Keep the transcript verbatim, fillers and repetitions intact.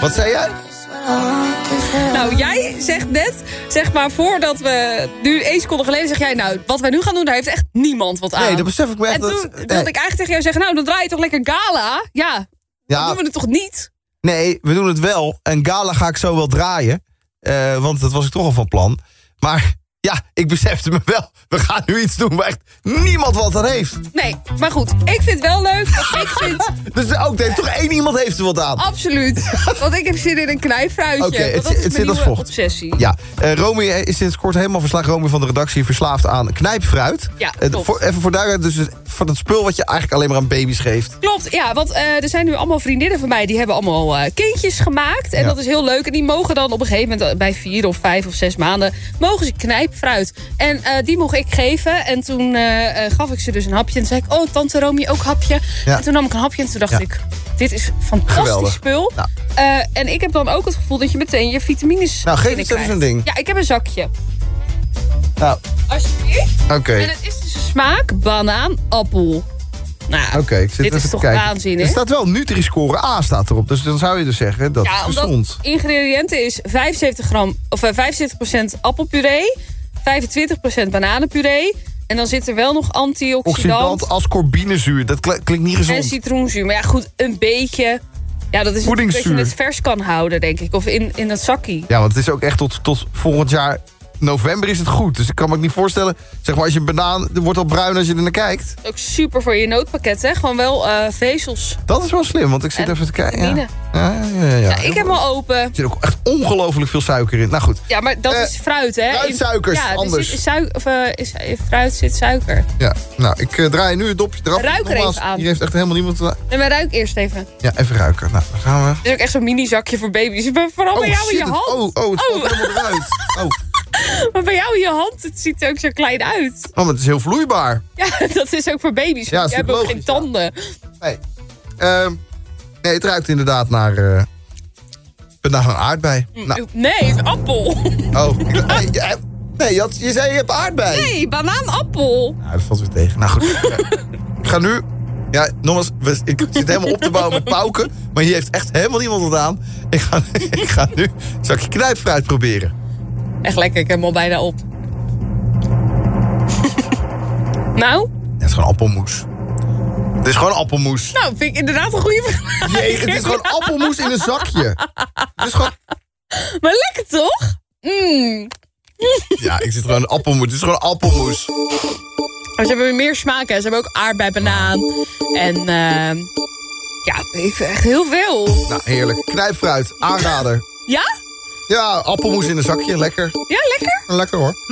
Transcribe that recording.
Wat zei jij? Nou, jij zegt net, zeg maar, voordat we... Nu één seconde geleden zeg jij, nou, wat wij nu gaan doen, daar heeft echt niemand wat aan. Nee, dat besef ik me echt. En toen dat, wilde nee. ik eigenlijk tegen jou zeggen, nou, dan draai je toch lekker gala? Ja, Ja. dan doen we het toch niet? Nee, we doen het wel. En gala ga ik zo wel draaien. Uh, want dat was ik toch al van plan. Maar ja, ik besefte me wel. We gaan nu iets doen waar echt niemand wat aan heeft. Nee, maar goed. Ik vind het wel leuk. Ik vind... Dus ook, heeft toch één iemand heeft er wat aan? Absoluut. Want ik heb zin in een knijpfruitje. Oké, het, dat is het zit als volgt. Obsessie. Ja, uh, Romy is sinds kort helemaal verslagen. Romy van de redactie verslaafd aan knijpfruit. Ja, uh, klopt. voor, even voor duidelijkheid, dus van het spul wat je eigenlijk alleen maar aan baby's geeft. Klopt, ja, want uh, er zijn nu allemaal vriendinnen van mij... die hebben allemaal uh, kindjes gemaakt. En ja. dat is heel leuk. En die mogen dan op een gegeven moment... bij vier of vijf of zes maanden... mogen ze knijpfruit. En uh, die mocht ik geven. En toen uh, uh, gaf ik ze dus een hapje. En toen zei ik, oh, tante Romy, ook hapje. Ja. En toen nam ik een hapje en toen dacht ja. ik... dit is fantastisch Geweldig. Spul. Nou. Uh, en ik heb dan ook het gevoel dat je meteen je vitamines... Nou, geef eens even zo'n ding. Ja, ik heb een zakje. Nou. Alsjeblieft. Oké. Okay. En het is dus een smaak banaan, appel. Nou, okay, dit is toch waanzin, hè? Er staat wel Nutri-score A staat erop. Dus dan zou je dus zeggen, dat ja, is gezond. Ingrediënten is vijfenzeventig gram, of vijfenzeventig procent appelpuree... vijfentwintig procent bananenpuree... en dan zit er wel nog antioxidant... Oxidant, ascorbinezuur. Dat klinkt niet gezond. En citroenzuur. Maar ja, goed, een beetje... Ja, dat is dat je het vers kan houden, denk ik. Of in, in dat zakkie. Ja, want het is ook echt tot, tot volgend jaar... november is het goed, dus ik kan me ook niet voorstellen... zeg maar, als je een banaan, er wordt al bruin als je er naar kijkt. Ook super voor je nootpakket, hè? Gewoon wel uh, vezels. Dat is wel slim, want ik zit en even te kijken. Ja. Ja, ja, ja, ja. ja, ik heb hem al open. Er zit ook echt ongelooflijk veel suiker in. Nou goed. Ja, maar dat uh, is fruit, hè? Fruitsuikers, ja, anders. Dus in, of, uh, is, in fruit zit suiker. Ja, nou, ik uh, draai nu het dopje eraf. Ruik er even aan. Hier heeft echt helemaal niemand... Nee, maar ruik eerst even. Ja, even ruiken. Nou, dan gaan we... Dit is ook echt zo'n mini zakje voor baby's. Vooral oh, bij jou shit, in je hand. Oh, oh, het valt oh. helemaal eruit. Oh. Maar bij jou in je hand, het ziet er ook zo klein uit. Oh, maar het is heel vloeibaar. Ja, dat is ook voor baby's. Ja, je hebt ook geen tanden. Ja. Nee. Uh, nee, het ruikt inderdaad naar... Uh, naar een aardbei. Mm, nou. Nee, het is appel. Oh, ik, nee, je, nee je, had, je zei je hebt aardbei. Nee, banaanappel. Nou, dat valt weer tegen. Nou goed, ik ga nu... Ja, nogmaals, ik zit helemaal op te bouwen met pauken. Maar hier heeft echt helemaal niemand wat aan. Ik ga, ik ga nu een zakje knijpfruit proberen. Echt lekker, ik heb hem al bijna op. Nou? Ja, het is gewoon appelmoes. Het is gewoon appelmoes. Nou, vind ik inderdaad een goede vergelijking. Nee, het is gewoon appelmoes in een zakje. Het is gewoon... Maar lekker toch? Mm. Ja, ik zit gewoon in appelmoes. Het is gewoon appelmoes. Maar ze hebben meer smaken. Ze hebben ook aardbei, banaan. En uh, ja, echt heel veel. Nou, heerlijk. Knijpfruit, aanrader. Ja? Ja, appelmoes in een zakje, lekker. Ja, lekker? Lekker hoor.